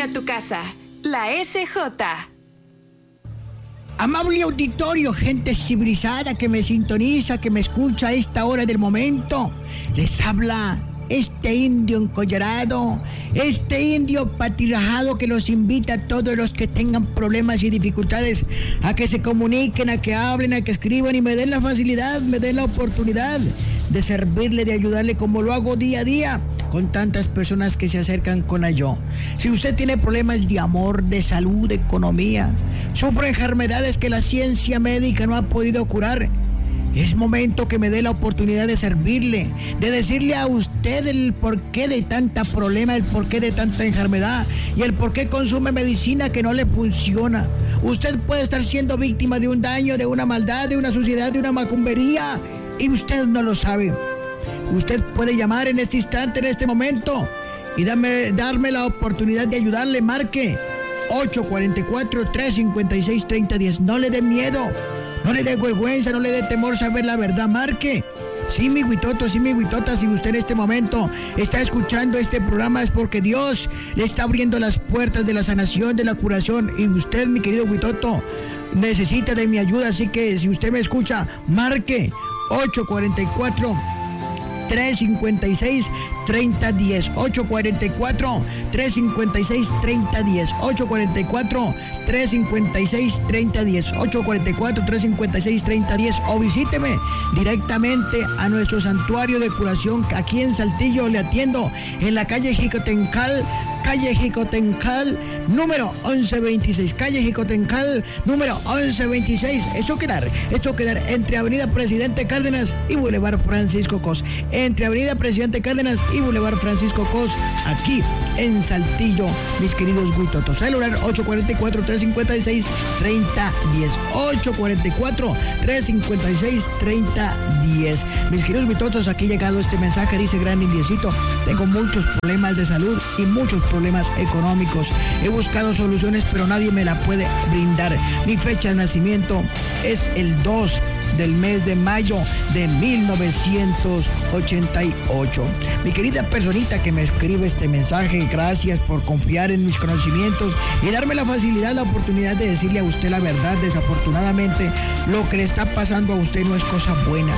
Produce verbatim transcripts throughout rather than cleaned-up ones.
llega a tu casa. La S J. Amable auditorio, gente civilizada que me sintoniza, que me escucha a esta hora del momento, les habla este indio encollarado, este indio patirajado que los invita a todos los que tengan problemas y dificultades a que se comuniquen, a que hablen, a que escriban y me den la facilidad, me den la oportunidad de servirle, de ayudarle como lo hago día a día con tantas personas que se acercan con yo. Si usted tiene problemas de amor, de salud, de economía, sufre enfermedades que la ciencia médica no ha podido curar, es momento que me dé la oportunidad de servirle, de decirle a usted el porqué de tanta problema, el porqué de tanta enfermedad y el porqué consume medicina que no le funciona. Usted puede estar siendo víctima de un daño, de una maldad, de una suciedad, de una macumbería y usted no lo sabe. Usted puede llamar en este instante, en este momento y darme, darme la oportunidad de ayudarle. Marque ocho cuatro cuatro, tres cinco seis, tres cero uno cero. No le dé miedo. No le dé vergüenza, no le dé temor saber la verdad. Marque. Sí, mi huitoto, sí, mi huitota, si usted en este momento está escuchando este programa es porque Dios le está abriendo las puertas de la sanación, de la curación. Y usted, mi querido huitoto, necesita de mi ayuda. Así que si usted me escucha, marque ocho cuatro cuatro, tres cinco seis, tres cero uno cero. ocho cuatro cuatro, tres cinco seis, tres cero uno cero. ocho cuatro cuatro, tres cinco seis, tres cero uno cero. ocho cuatro cuatro, tres cinco seis, tres cero uno cero. O visíteme directamente a nuestro santuario de curación. Aquí en Saltillo le atiendo en la calle Jicotencal, calle Jicotencal, número once veintiséis. Calle Jicotencal, número once veintiséis. Eso quedar, esto quedar entre Avenida Presidente Cárdenas y Boulevard Francisco Cos. Entre Avenida Presidente Cárdenas y Boulevard Francisco Cos, aquí en Saltillo, mis queridos huitotos. Celular ocho cuatro cuatro, tres cinco seis, tres cero uno cero. ocho cuatro cuatro, tres cinco seis, tres cero uno cero. Mis queridos huitotos, aquí ha llegado este mensaje, dice gran indiecito: tengo muchos problemas de salud y muchos problemas económicos. He buscado soluciones, pero nadie me la puede brindar. Mi fecha de nacimiento es el dos del mes de mayo de mil novecientos ochenta y ocho. Mi querida personita que me escribe este mensaje, gracias por confiar en mis conocimientos y darme la facilidad, la oportunidad de decirle a usted la verdad. Desafortunadamente, lo que le está pasando a usted no es cosa buena.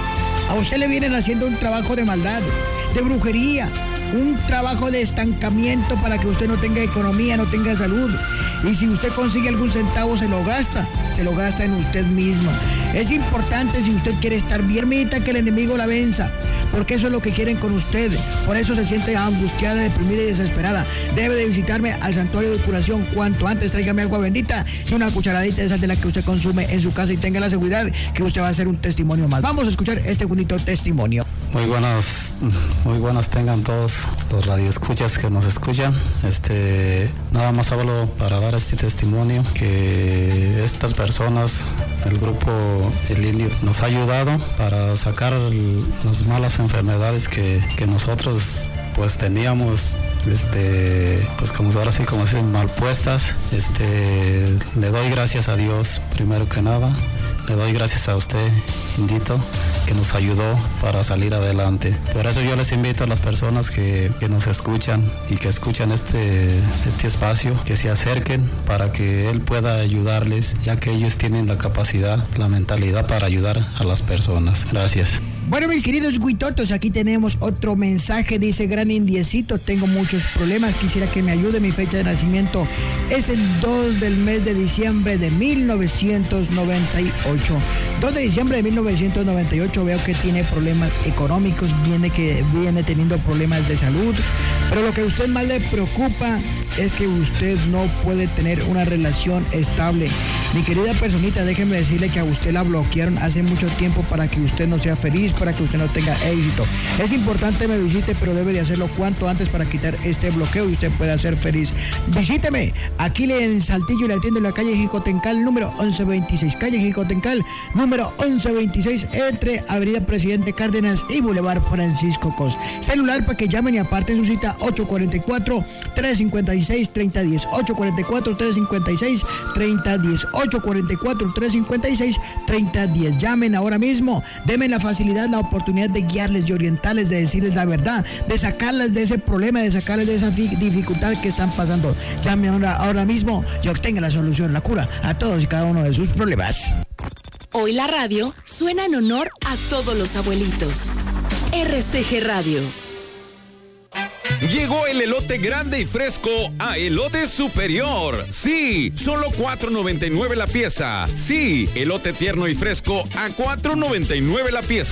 A usted le vienen haciendo un trabajo de maldad, de brujería, un trabajo de estancamiento para que usted no tenga economía, no tenga salud. Y si usted consigue algún centavo, se lo gasta, se lo gasta en usted mismo. Es importante, si usted quiere estar bien, permita que el enemigo la venza, porque eso es lo que quieren con usted. Por eso se siente angustiada, deprimida y desesperada. Debe de visitarme al santuario de curación cuanto antes. Tráigame agua bendita y una cucharadita de sal de la que usted consume en su casa y tenga la seguridad que usted va a hacer un testimonio más. Vamos a escuchar este bonito testimonio. Muy buenas, muy buenas tengan todos los radioescuchas que nos escuchan. Este, nada más hablo para dar este testimonio que estas personas, el grupo El Indio, nos ha ayudado para sacar el, las malas enfermedades que, que nosotros pues teníamos, este, pues como ahora sí como dicen, mal puestas. Este, le doy gracias a Dios primero que nada. Le doy gracias a usted, Indito, que nos ayudó para salir adelante. Por eso yo les invito a las personas que, que nos escuchan y que escuchan este, este espacio, que se acerquen para que él pueda ayudarles, ya que ellos tienen la capacidad, la mentalidad para ayudar a las personas. Gracias. Bueno, mis queridos huitotos, aquí tenemos otro mensaje. Dice gran indiecito: tengo muchos problemas, quisiera que me ayude. Mi fecha de nacimiento es el dos del mes de diciembre de mil novecientos noventa y ocho. dos de diciembre de mil novecientos noventa y ocho. Veo que tiene problemas económicos, viene que viene teniendo problemas de salud, pero lo que a usted más le preocupa es que usted no puede tener una relación estable. Mi querida personita, déjeme decirle que a usted la bloquearon hace mucho tiempo para que usted no sea feliz, para que usted no tenga éxito. Es importante me visite, pero debe de hacerlo cuanto antes para quitar este bloqueo y usted pueda ser feliz. Visíteme aquí en Saltillo, le atiendo en la calle Jicotencal, número once veintiséis. Calle Jicotencal, número once veintiséis, entre Avenida Presidente Cárdenas y Boulevard Francisco Cos. Celular para que llamen y aparten su cita: ocho cuatro cuatro, tres cinco seis, tres cero uno cero. ocho cuatro cuatro, tres cinco seis, tres cero uno cero. ocho cuatro cuatro, tres cinco seis, tres cero uno cero. Llamen ahora mismo, denme la facilidad, la oportunidad de guiarles, de orientarles, de decirles la verdad, de sacarlas de ese problema, de sacarles de esa dificultad que están pasando. Llamen ahora, ahora mismo y obtengan la solución, la cura a todos y cada uno de sus problemas. Hoy la radio suena en honor a todos los abuelitos. R C G Radio. Llegó el elote grande y fresco a Elote Superior. Sí, solo cuatro noventa y nueve la pieza. Sí, elote tierno y fresco a cuatro noventa y nueve la pieza.